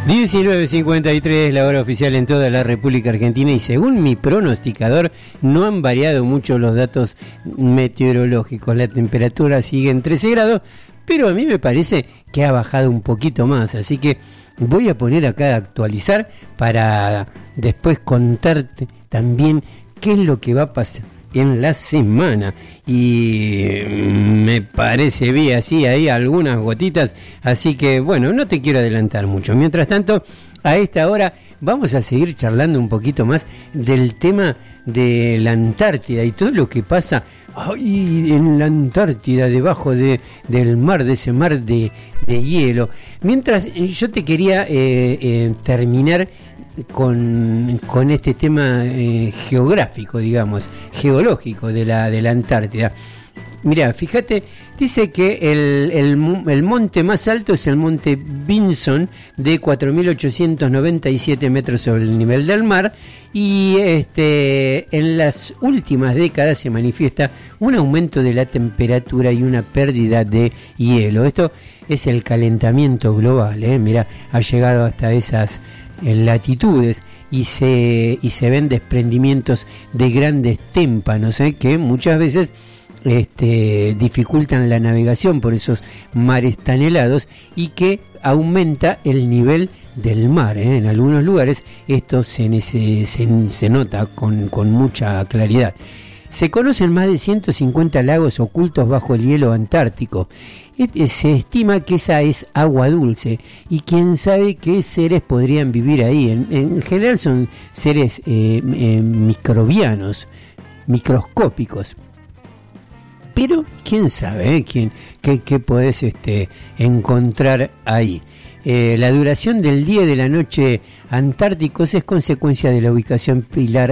19:53, la hora oficial en toda la República Argentina, y según mi pronosticador no han variado mucho los datos meteorológicos. La temperatura sigue en 13 grados, pero a mí me parece que ha bajado un poquito más, así que voy a poner acá a actualizar para después contarte también qué es lo que va a pasar en la semana. Y me parece bien así, hay algunas gotitas, así que bueno, no te quiero adelantar mucho. Mientras tanto, a esta hora vamos a seguir charlando un poquito más del tema de la Antártida y todo lo que pasa ahí en la Antártida, debajo del mar, de ese mar de hielo. Mientras yo te quería terminar con este tema geográfico, digamos, geológico de la Antártida. Mirá, fíjate, dice que el monte más alto es el monte Vinson, de 4.897 metros sobre el nivel del mar, y en las últimas décadas se manifiesta un aumento de la temperatura y una pérdida de hielo. Esto es el calentamiento global, mirá, ha llegado hasta esas latitudes, y se ven desprendimientos de grandes témpanos, que muchas veces dificultan la navegación por esos mares tan helados, y que aumenta el nivel del mar, en algunos lugares esto se nota con mucha claridad. Se conocen más de 150 lagos ocultos bajo el hielo antártico. Se estima que esa es agua dulce, y quién sabe qué seres podrían vivir ahí. En general son seres microbianos, microscópicos. Pero quién sabe qué podés encontrar ahí. La duración del día y de la noche antárticos es consecuencia de la ubicación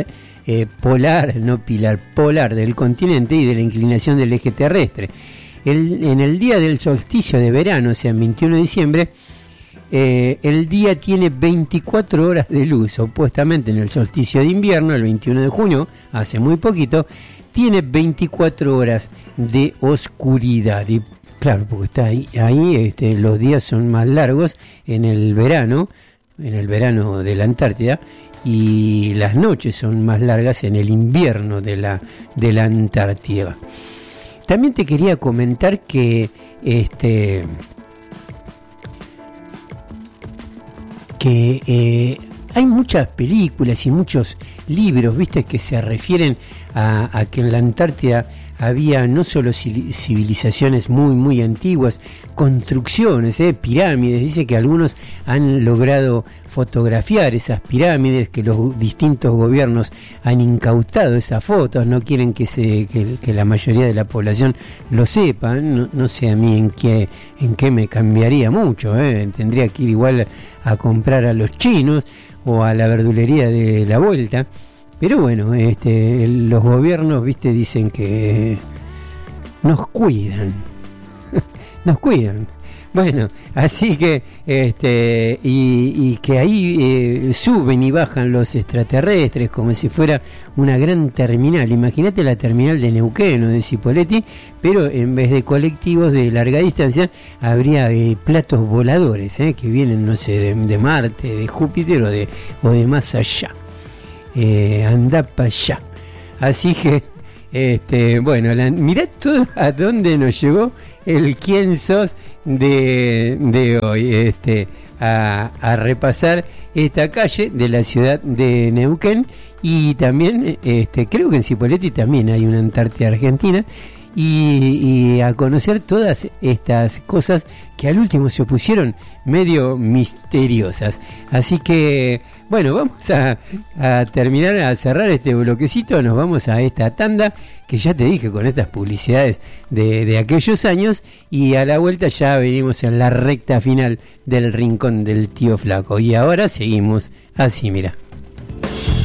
polar del continente y de la inclinación del eje terrestre. En el día del solsticio de verano, o sea, el 21 de diciembre, el día tiene 24 horas de luz. Opuestamente, en el solsticio de invierno, el 21 de junio, hace muy poquito, tiene 24 horas de oscuridad. Y claro, porque está ahí los días son más largos en el verano de la Antártida, y las noches son más largas en el invierno de la Antártida. También te quería comentar que hay muchas películas y muchos libros, viste, que se refieren a que en la Antártida había no solo civilizaciones muy muy antiguas, construcciones, pirámides. Dice que algunos han logrado fotografiar esas pirámides, que los distintos gobiernos han incautado esas fotos, no quieren que la mayoría de la población lo sepa. No sé a mí en qué me cambiaría mucho, tendría que ir igual a comprar a los chinos o a la verdulería de la vuelta. Pero bueno, los gobiernos, viste, dicen que nos cuidan. Nos cuidan. Bueno, así que y que ahí suben y bajan los extraterrestres como si fuera una gran terminal. Imagínate la terminal de Neuquén o de Cipolletti, pero en vez de colectivos de larga distancia habría platos voladores, que vienen, no sé, de Marte, de Júpiter o de más allá. Anda para allá. Así que bueno, mirá todo a dónde nos llevó el quién sos de hoy, a repasar esta calle de la ciudad de Neuquén. Y también creo que en Cipolletti también hay una Antártida Argentina, y a conocer todas estas cosas que al último se opusieron medio misteriosas. Así que bueno, vamos a terminar, a cerrar este bloquecito. Nos vamos a esta tanda que ya te dije, con estas publicidades de aquellos años, y a la vuelta ya venimos en la recta final del Rincón del Tío Flaco. Y ahora seguimos así, mira.